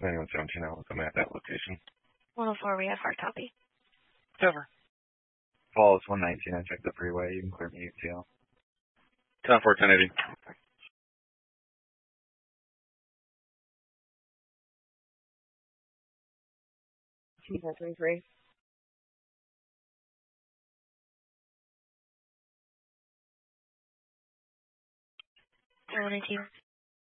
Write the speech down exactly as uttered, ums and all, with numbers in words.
ninety-one seventeen, I'm at that location. one oh four, we have hard copy. Cover. Paul, it's one nineteen. I checked the freeway. You can clear me U T L. ten four, ten eighty. two four three three. one eighteen.